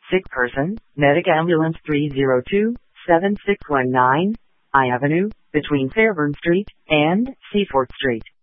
Sick person, Medic Ambulance 302-7619, I Avenue, between Fairburn Street and Seafort Street.